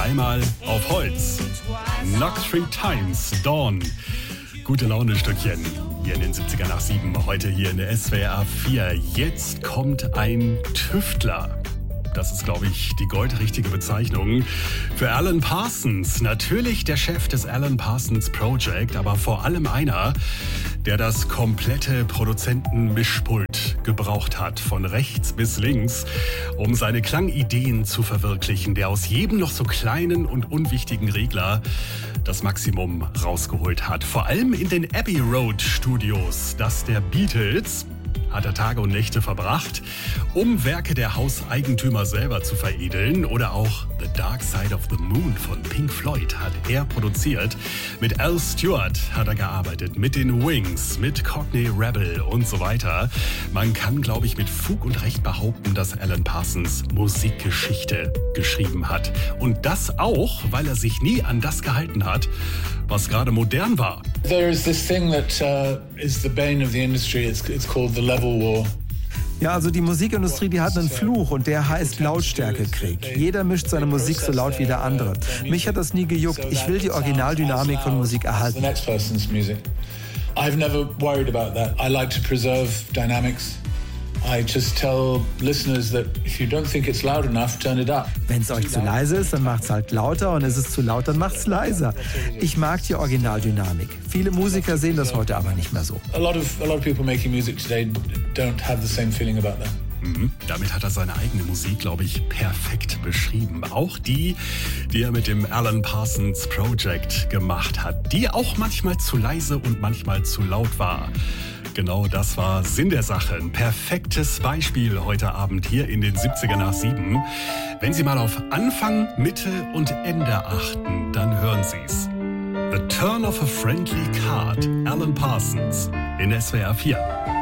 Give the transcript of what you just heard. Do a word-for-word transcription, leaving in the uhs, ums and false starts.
Dreimal auf Holz. Knock Three Times, Dawn. Gute Laune-Stückchen hier in den siebziger nach sieben. Heute hier in der S W R vier. Jetzt kommt ein Tüftler. Das ist, glaube ich, die goldrichtige Bezeichnung für Alan Parsons. Natürlich der Chef des Alan Parsons Project, aber vor allem einer, der das komplette Produzentenmischpult gebraucht hat, von rechts bis links, um seine Klangideen zu verwirklichen, der aus jedem noch so kleinen und unwichtigen Regler das Maximum rausgeholt hat. Vor allem in den Abbey Road Studios, das der Beatles, hat er Tage und Nächte verbracht, um Werke der Hauseigentümer selber zu veredeln. Oder auch The Dark Side of the Moon von Pink Floyd hat er produziert. Mit Al Stewart hat er gearbeitet, mit den Wings, mit Courtney Rebel und so weiter. Man kann, glaube ich, mit Fug und Recht behaupten, dass Alan Parsons Musikgeschichte geschrieben hat. Und das auch, weil er sich nie an das gehalten hat, was gerade modern war. There is this thing that uh, is the bane of the industry. It's, it's called the level war. Ja, also die Musikindustrie, die hat einen Fluch und der heißt Lautstärkekrieg. Jeder mischt seine Musik so laut wie der andere. Mich hat das nie gejuckt. Ich will die Originaldynamik von Musik erhalten. I've never worried about that. I like to preserve dynamics. I just tell listeners that if you don't think it's loud enough, turn it up. Wenn es euch zu leise ist, dann macht's halt lauter, und ist es zu laut, dann macht's leiser. Ich mag die Originaldynamik. Viele Musiker sehen das heute aber nicht mehr so. A lot of a lot of people making music today don't have the same feeling about that. Mhm. Damit hat er seine eigene Musik, glaube ich, perfekt beschrieben. Auch die, die er mit dem Alan Parsons Project gemacht hat, die auch manchmal zu leise und manchmal zu laut war. Genau das war Sinn der Sache. Ein perfektes Beispiel heute Abend hier in den siebziger nach sieben. Wenn Sie mal auf Anfang, Mitte und Ende achten, dann hören Sie's. The Turn of a Friendly Card, Alan Parsons in S W R vier.